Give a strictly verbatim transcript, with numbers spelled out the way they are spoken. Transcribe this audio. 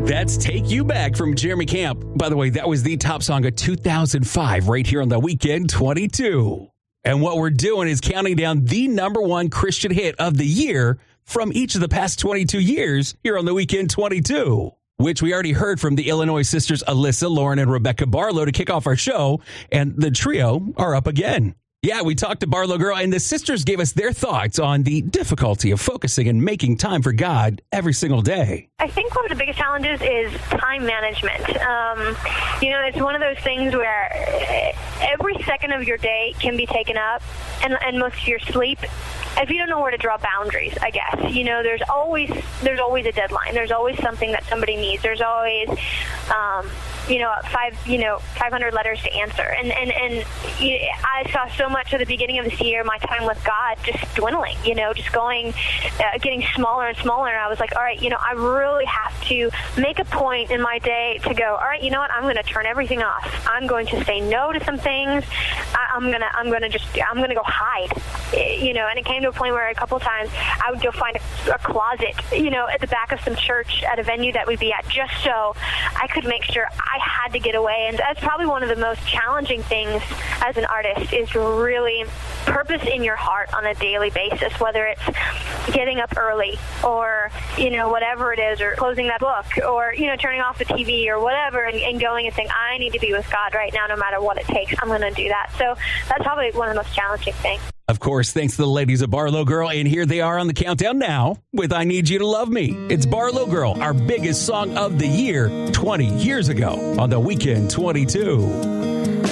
That's Take You Back from Jeremy Camp. By the way, that was the top song of two thousand five right here on The Weekend twenty-two. And what we're doing is counting down the number one Christian hit of the year from each of the past twenty-two years here on The Weekend twenty-two, which we already heard from the Illinois sisters Alyssa, Lauren, and Rebecca Barlow to kick off our show. And the trio are up again. Yeah, we talked to Barlow Girl, and the sisters gave us their thoughts on the difficulty of focusing and making time for God every single day. I think one of the biggest challenges is time management. Um, you know, it's one of those things where every second of your day can be taken up, and, and most of your sleep, if you don't know where to draw boundaries, I guess. You know, there's always there's always a deadline. There's always something that somebody needs. There's always, um, you know, five you know five hundred letters to answer. And and and you know, I saw so much at the beginning of this year, my time with God just dwindling. You know, just going, uh, getting smaller and smaller. And I was like, all right, you know, I really have to make a point in my day to go, all right, you know what? I'm going to turn everything off. I'm going to say no to some things. I, I'm gonna I'm gonna just I'm gonna go hide. You know, and it came to a point where a couple of times I would go find a, a closet, you know, at the back of some church at a venue that we'd be at, just so I could make sure I had to get away. And that's probably one of the most challenging things as an artist, is really purpose in your heart on a daily basis, whether it's getting up early or, you know, whatever it is, or closing that book, or, you know, turning off the T V or whatever, and, and going and saying, I need to be with God right now, no matter what it takes. I'm going to do that. So that's probably one of the most challenging things. Of course, thanks to the ladies of Barlow Girl, and here they are on the countdown now with I Need You to Love Me. It's Barlow Girl, our biggest song of the year twenty years ago on The Weekend twenty-two.